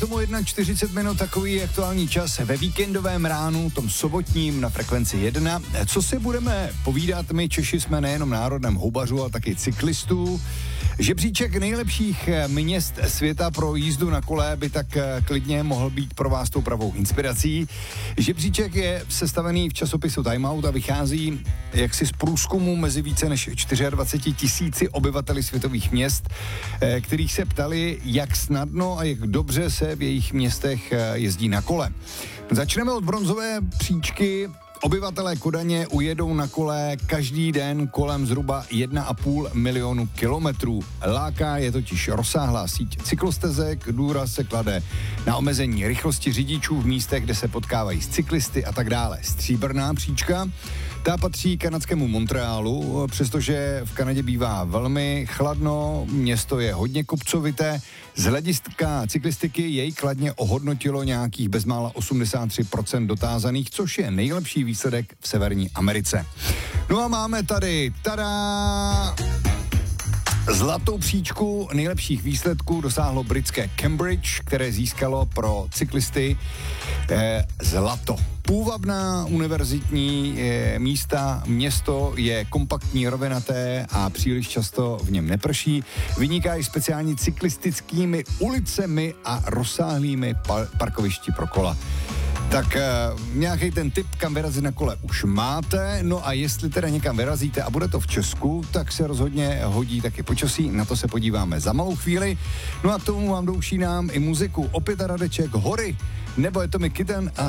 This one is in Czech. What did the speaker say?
Tomu 1:40, takový aktuální čas ve víkendovém ránu, tom sobotním na frekvenci 1. Co si budeme povídat, my Češi jsme nejenom národem houbařů, ale taky cyklistů. Žebříček nejlepších měst světa pro jízdu na kole by tak klidně mohl být pro vás tou pravou inspirací. Žebříček je sestavený v časopisu Time Out a vychází jaksi z průzkumu mezi více než 24 tisíci obyvateli světových měst, kterých se ptali, jak snadno a jak dobře se v jejich městech jezdí na kole. Začneme od bronzové příčky. Obyvatelé Kodaně ujedou na kole každý den kolem zhruba 1,5 milionu kilometrů. Láká je totiž rozsáhlá síť cyklostezek, důraz se klade na omezení rychlosti řidičů v místech, kde se potkávají s cyklisty a tak dále. Stříbrná příčka, ta patří kanadskému Montrealu, přestože v Kanadě bývá velmi chladno, město je hodně kopcovité. Z hlediska cyklistiky jej kladně ohodnotilo nějakých bezmála 83% dotázaných, což je nejlepší výsledek v Severní Americe. No a máme tady, tada, zlatou příčku nejlepších výsledků dosáhlo britské Cambridge, které získalo pro cyklisty zlato. Půvabná univerzitní město je kompaktní, rovinaté a příliš často v něm neprší. Vyniká i speciální cyklistickými ulicemi a rozsáhlými parkovišti pro kola. Tak nějaký ten tip, kam vyrazit na kole už máte, no a jestli teda někam vyrazíte a bude to v Česku, tak se rozhodně hodí taky počasí, na to se podíváme za malou chvíli. No a k tomu vám douší nám i muziku, opět Radeček, Hory, nebo je to Kitten a